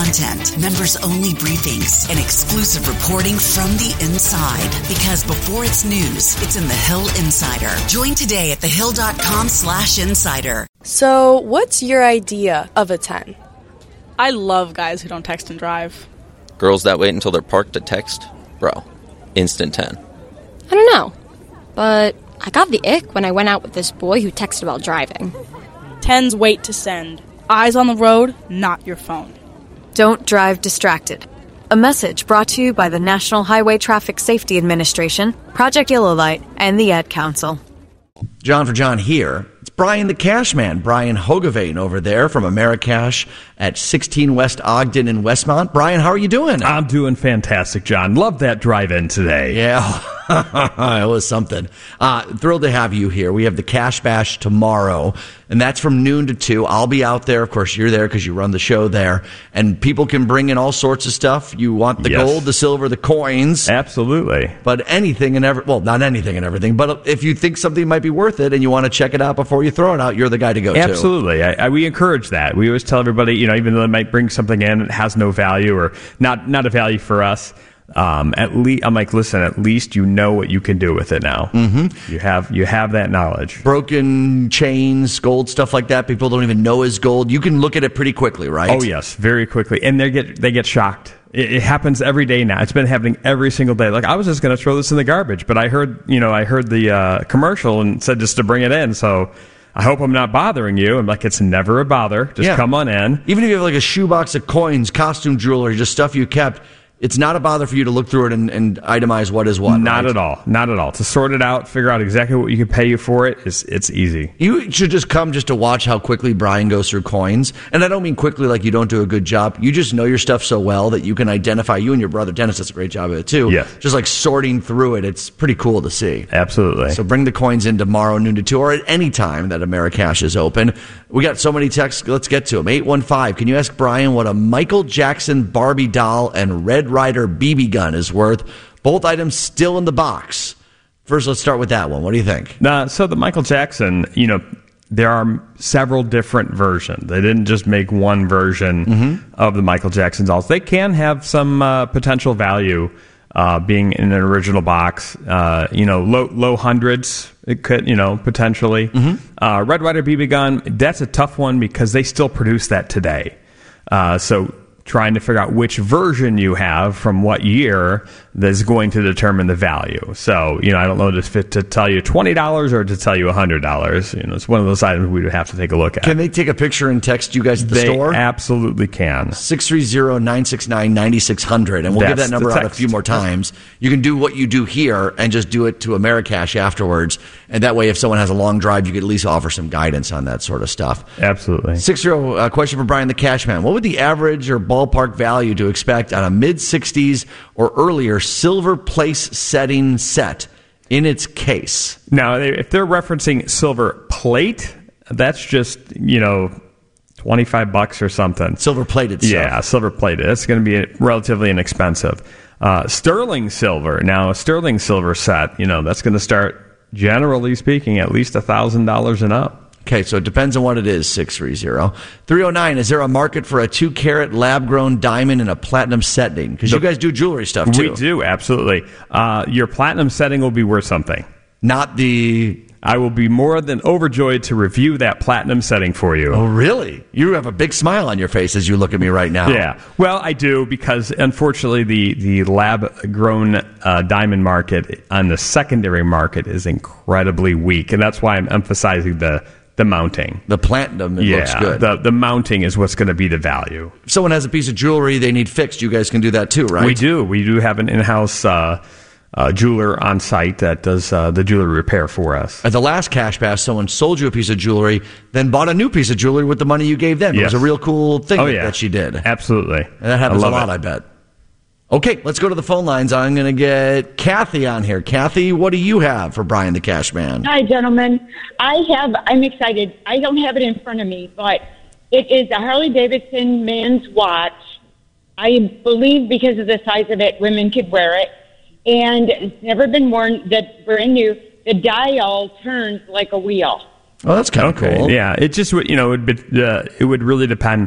content, members-only briefings, and exclusive reporting from the inside. Because before it's news, it's in the Hill Insider. Join today at thehill.com/insider. So, what's your idea of a 10? I love guys who don't text and drive. Girls that wait until they're parked to text? Bro, instant 10. I don't know, but I got the ick when I went out with this boy who texted while driving. 10s wait to send. Eyes on the road, not your phone. Don't drive distracted. A message brought to you by the National Highway Traffic Safety Administration, Project Yellow Light, and the Ad Council. John for John here. It's Brian the Cash Man, Brian Hogevane over there from Americash at 16 West Ogden in Westmont. Brian, how are you doing? I'm doing fantastic, John. Love that drive-in today. Yeah, it was something. Thrilled to have you here. We have the Cash Bash tomorrow, and that's from noon to 2. I'll be out there. Of course, you're there because you run the show there. And people can bring in all sorts of stuff. You want the gold, the silver, the coins. Absolutely. But anything and well, not anything and everything, but if you think something might be worth it and you want to check it out before you throw it out, you're the guy to go to. Absolutely. We encourage that. We always tell everybody, even though they might bring something in, it has no value or not a value for us. At least I'm like, listen, at least you know what you can do with it now. Mm-hmm. You have that knowledge. Broken chains, gold, stuff like that. People don't even know is gold. You can look at it pretty quickly, right? Oh yes, very quickly, and they get shocked. It happens every day now. It's been happening every single day. Like I was just going to throw this in the garbage, but I heard the commercial and said just to bring it in. So I hope I'm not bothering you. I'm like, it's never a bother. Just come on in. Even if you have like a shoebox of coins, costume jewelry, just stuff you kept. It's not a bother for you to look through it and itemize what is what. Not at all. Not at all. To sort it out, figure out exactly what you can pay you for it, it's easy. You should just come just to watch how quickly Brian goes through coins. And I don't mean quickly like you don't do a good job. You just know your stuff so well that you can identify. You and your brother Dennis does a great job of it too. Yes. Just like sorting through it. It's pretty cool to see. Absolutely. So bring the coins in tomorrow, noon to 2, or at any time that Americash is open. We got so many texts. Let's get to them. 815. Can you ask Brian what a Michael Jackson Barbie doll and Red Ryder BB gun is worth? Both items still in the box. First, let's start with that one. What do you think? So the Michael Jackson, there are several different versions. They didn't just make one version of the Michael Jackson dolls. They can have some potential value being in an original box. Low hundreds. It could, potentially. Red Ryder BB gun, that's a tough one because they still produce that today. So trying to figure out which version you have from what year that's going to determine the value. So, I don't know if to tell you $20 or to tell you $100. It's one of those items we would have to take a look at. Can they take a picture and text you guys at the store? They absolutely can. 630-969-9600, and we'll give that number out a few more times. You can do what you do here and just do it to Americash afterwards. And that way, if someone has a long drive, you could at least offer some guidance on that sort of stuff. Absolutely. 6-0 question for Brian the Cashman. What would the average or ballpark value to expect on a mid-60s or earlier silver place setting set in its case? Now, if they're referencing silver plate, that's just, $25 or something. Silver plated stuff. Yeah, silver plated. That's going to be relatively inexpensive. Sterling silver. Now, a sterling silver set, that's going to start, generally speaking, at least $1,000 and up. Okay, so it depends on what it is, 630. 309, is there a market for a 2-carat lab-grown diamond in a platinum setting? Because you guys do jewelry stuff, too. We do, absolutely. Your platinum setting will be worth something. I will be more than overjoyed to review that platinum setting for you. Oh, really? You have a big smile on your face as you look at me right now. Yeah. Well, I do, because unfortunately the lab-grown diamond market on the secondary market is incredibly weak, and that's why I'm emphasizing the mounting. The platinum, looks good. The mounting is what's going to be the value. If someone has a piece of jewelry they need fixed, you guys can do that too, right? We do. We do have an in-house jeweler on site that does the jewelry repair for us. At the last Cash Bash, someone sold you a piece of jewelry, then bought a new piece of jewelry with the money you gave them. It was a real cool thing that she did. Absolutely. And that happens a lot, I bet. Okay, let's go to the phone lines. I'm going to get Kathy on here. Kathy, what do you have for Brian the Cash Man? Hi, gentlemen. I'm excited. I don't have it in front of me, but it is a Harley-Davidson man's watch. I believe because of the size of it, women could wear it. And it's never been worn. That's brand new. The dial turns like a wheel. Oh, that's kind of cool. Yeah, it just would, it would really depend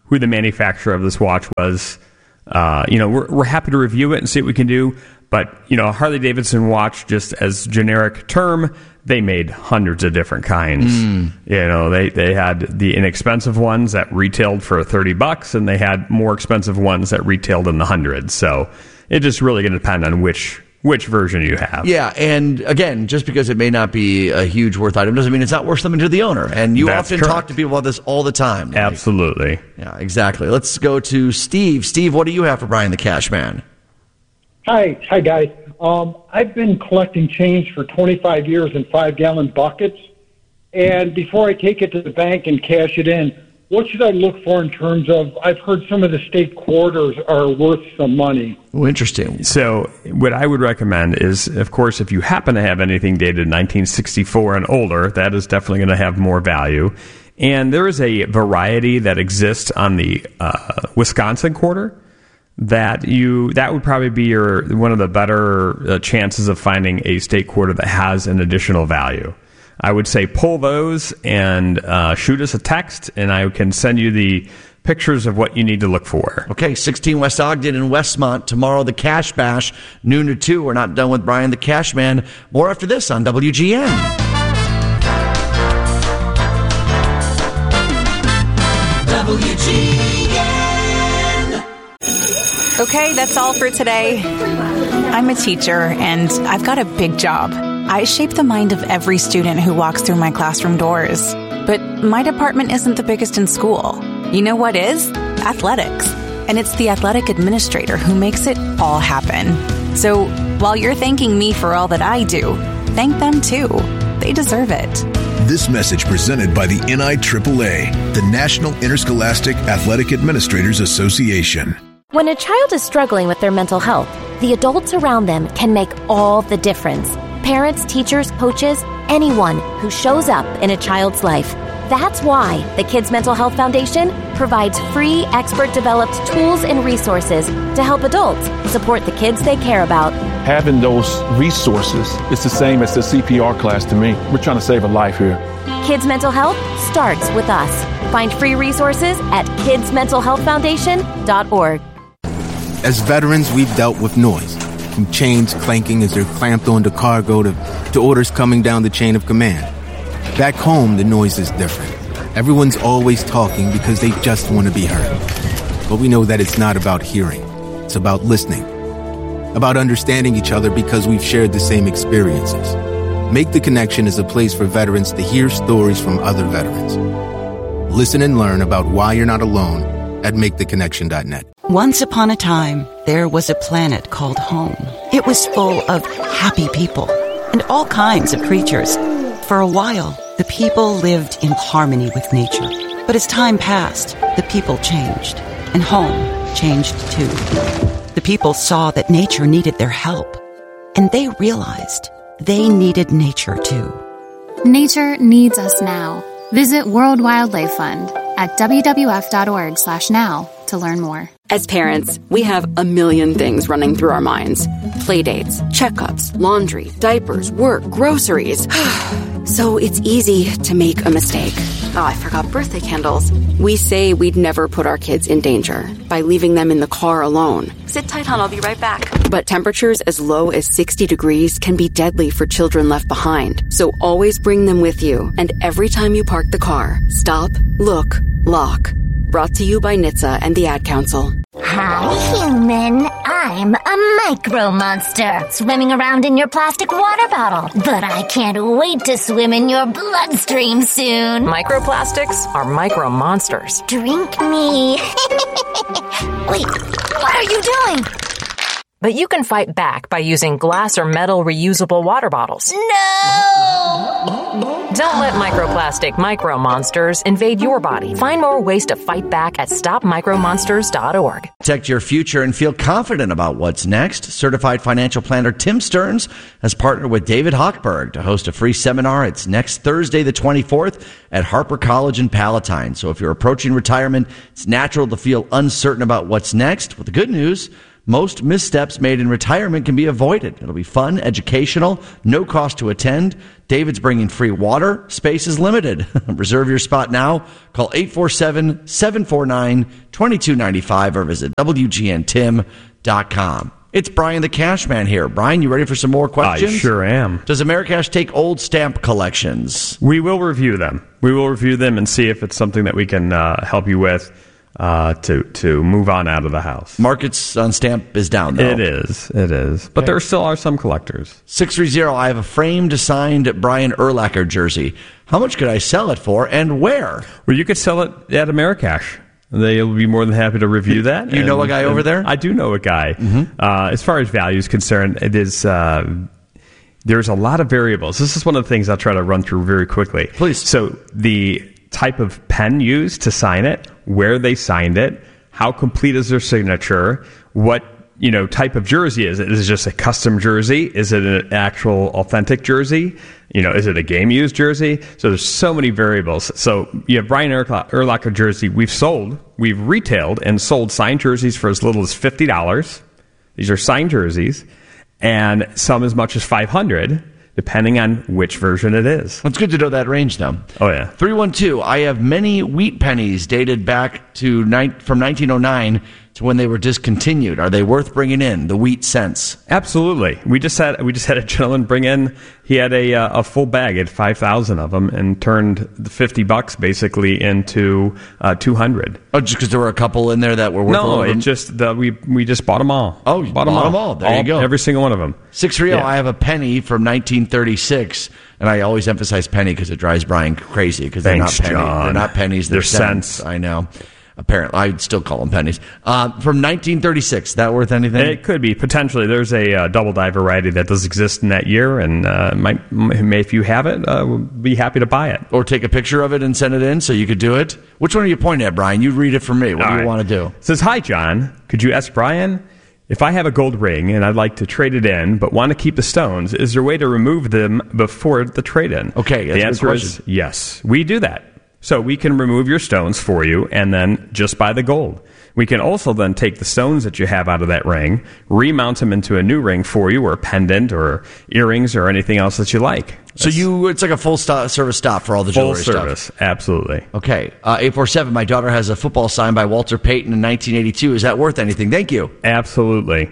who the manufacturer of this watch was. We're happy to review it and see what we can do. But, a Harley-Davidson watch, just as generic term, they made hundreds of different kinds. They had the inexpensive ones that retailed for $30, and they had more expensive ones that retailed in the hundreds. So it just really going to depend on which version you have. Yeah, and again, just because it may not be a huge worth item doesn't mean it's not worth something to the owner. And you often talk to people about this all the time. Absolutely. Yeah, exactly. Let's go to Steve. Steve, what do you have for Brian the Cash Man? Hi, guys. I've been collecting change for 25 years in 5-gallon buckets. And before I take it to the bank and cash it in, what should I look for in terms of, I've heard some of the state quarters are worth some money. Oh, interesting. So what I would recommend is, of course, if you happen to have anything dated 1964 and older, that is definitely going to have more value. And there is a variety that exists on the Wisconsin quarter that would probably be one of the better chances of finding a state quarter that has an additional value. I would say pull those and shoot us a text, and I can send you the pictures of what you need to look for. Okay, 16 West Ogden in Westmont. Tomorrow, the Cash Bash, noon to 2. We're not done with Brian the Cash Man. More after this on WGN. WGN. Okay, that's all for today. I'm a teacher, and I've got a big job. I shape the mind of every student who walks through my classroom doors. But my department isn't the biggest in school. You know what is? Athletics. And it's the athletic administrator who makes it all happen. So while you're thanking me for all that I do, thank them too. They deserve it. This message presented by the NIAAA, the National Interscholastic Athletic Administrators Association. When a child is struggling with their mental health, the adults around them can make all the difference. Parents, teachers, coaches, anyone who shows up in a child's life. That's why the Kids Mental Health Foundation provides free, expert-developed tools and resources to help adults support the kids they care about. Having those resources is the same as the CPR class to me. We're trying to save a life here. Kids Mental Health starts with us. Find free resources at kidsmentalhealthfoundation.org. As veterans, we've dealt with noise. From chains clanking as they're clamped onto cargo to orders coming down the chain of command. Back home, the noise is different. Everyone's always talking because they just want to be heard. But we know that it's not about hearing. It's about listening. About understanding each other because we've shared the same experiences. Make the Connection is a place for veterans to hear stories from other veterans. Listen and learn about why you're not alone at maketheconnection.net. Once upon a time, there was a planet called home. It was full of happy people and all kinds of creatures. For a while, the people lived in harmony with nature. But as time passed, the people changed, and home changed too. The people saw that nature needed their help, and they realized they needed nature too. Nature needs us now. Visit World Wildlife Fund at wwf.org/now to learn more. As parents, we have a million things running through our minds. Playdates, checkups, laundry, diapers, work, groceries. So it's easy to make a mistake. Oh, I forgot birthday candles. We say we'd never put our kids in danger by leaving them in the car alone. Sit tight, hon, I'll be right back. But temperatures as low as 60 degrees can be deadly for children left behind. So always bring them with you. And every time you park the car, stop, look, lock. Brought to you by NHTSA and the Ad Council. Hi, human. I'm a micro monster swimming around in your plastic water bottle. But I can't wait to swim in your bloodstream soon. Microplastics are micro monsters. Drink me. Wait, what are you doing? But you can fight back by using glass or metal reusable water bottles. No! Don't let microplastic micro monsters invade your body. Find more ways to fight back at stopmicromonsters.org. Protect your future and feel confident about what's next. Certified financial planner Tim Stearns has partnered with David Hochberg to host a free seminar. It's next Thursday, the 24th at Harper College in Palatine. So if you're approaching retirement, it's natural to feel uncertain about what's next. But the good news, Most missteps made in retirement can be avoided. It'll be fun, educational, no cost to attend. David's bringing free water. Space is limited. Reserve your spot now. Call 847-749-2295 or visit WGNTim.com. It's Brian the Cashman here. Brian, you ready for some more questions? I sure am. Does Americash take old stamp collections? We will review them. We will review them and see if it's something that we can help you with to move on out of the house. Markets on stamp is down, though. It is. But there still are some collectors. 630, I have a framed, signed Brian Urlacher jersey. How much could I sell it for, and where? Well, you could sell it at Americash. They'll be more than happy to review that. You know a guy over there? I do know a guy. Mm-hmm. As far as value is concerned, it is... there's a lot of variables. This is one of the things I'll try to run through very quickly. Please. So the type of pen used to sign it, where they signed it, how complete is their signature, what type of jersey is it? Is it just a custom jersey? Is it an actual authentic jersey? Is it a game used jersey? So there's so many variables. So you have Brian Urlacher jersey. We've retailed and sold signed jerseys for as little as $50. These are signed jerseys, and some as much as $500. Depending on which version it is. Well, it's good to know that range, though. Oh, yeah. 312, I have many wheat pennies dated back to from 1909 to when they were discontinued. Are they worth bringing in, the wheat cents? Absolutely. We just had a gentleman bring in, he had a full bag, he had 5,000 of them, and turned the $50 basically into 200. Oh, just because there were a couple in there that were worth a little bit? No, just we just bought them all. Oh, you bought them all. There you go. Every single one of them. 630, I have a penny from 1936, and I always emphasize penny because it drives Brian crazy because they're not pennies. John. They're not pennies, they're cents. I know. Apparently, I'd still call them pennies. From 1936, that worth anything? It could be potentially. There's a double die variety that does exist in that year, and if you have it, we'll be happy to buy it or take a picture of it and send it in so you could do it. Which one are you pointing at, Brian? You read it for me. What do you want to do? It says, "Hi, John. Could you ask Brian if I have a gold ring and I'd like to trade it in, but want to keep the stones? Is there a way to remove them before the trade-in?" Okay, the answer is yes. We do that. So we can remove your stones for you and then just buy the gold. We can also then take the stones that you have out of that ring, remount them into a new ring for you, or a pendant or earrings or anything else that you like. So it's like a full service stop for all the jewelry stuff. Full service, absolutely. Okay. 847, my daughter has a football signed by Walter Payton in 1982. Is that worth anything? Thank you. Absolutely.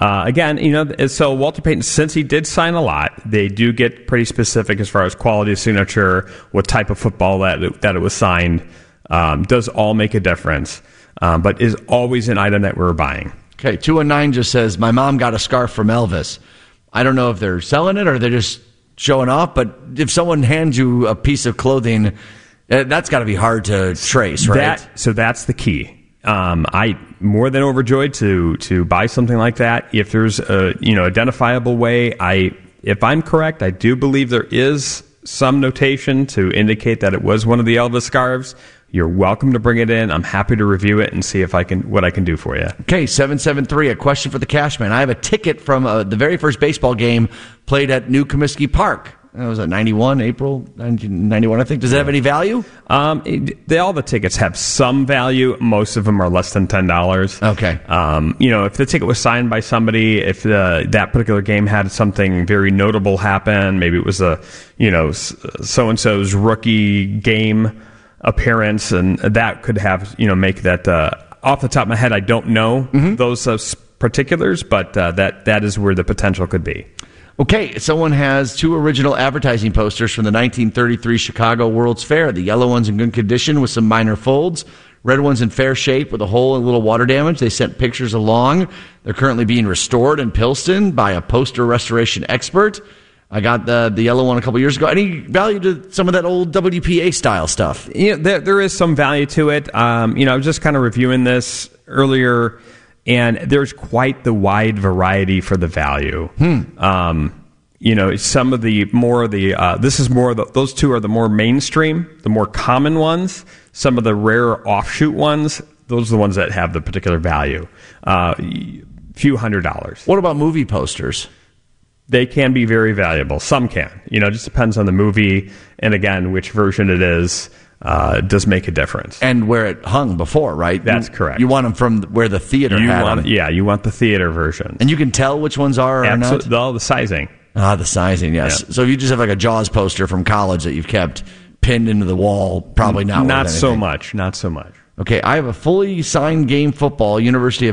Again, so Walter Payton, since he did sign a lot, they do get pretty specific as far as quality of signature, what type of football that it was signed, does all make a difference, but is always an item that we're buying. Okay, 219 just says, my mom got a scarf from Elvis. I don't know if they're selling it or they're just showing off, but if someone hands you a piece of clothing, that's got to be hard to trace, right? So that's the key. I more than overjoyed to buy something like that. If there's a identifiable way, if I'm correct, I do believe there is some notation to indicate that it was one of the Elvis scarves. You're welcome to bring it in. I'm happy to review it and see if what I can do for you. Okay, 773, a question for the Cashman. I have a ticket from the very first baseball game played at New Comiskey Park. That was April 1991, I think. Does it have any value? All the tickets have some value. Most of them are less than $10. Okay. If the ticket was signed by somebody, if that particular game had something very notable happen, maybe it was so-and-so's rookie game appearance, and that could have, make that, off the top of my head, I don't know those particulars, but that is where the potential could be. Okay, someone has 2 original advertising posters from the 1933 Chicago World's Fair. The yellow one's in good condition with some minor folds. Red one's in fair shape with a hole and a little water damage. They sent pictures along. They're currently being restored in Pilston by a poster restoration expert. I got the yellow one a couple years ago. Any value to some of that old WPA style stuff? There is some value to it. I was just kind of reviewing this earlier, and there's quite the wide variety for the value. Some of those 2 are the more mainstream, the more common ones. Some of the rare offshoot ones, those are the ones that have the particular value. Few $100s. What about movie posters? They can be very valuable. Some can. It just depends on the movie and, again, which version it is. does make a difference. And where it hung before, right? That's correct. You want them from where the theater had them. Yeah, you want the theater version. And you can tell which ones are or not? All the sizing. The sizing, yes. Yeah. So if you just have like a Jaws poster from college that you've kept pinned into the wall, probably not worth anything. Not so much. Okay, I have a fully signed game football, University of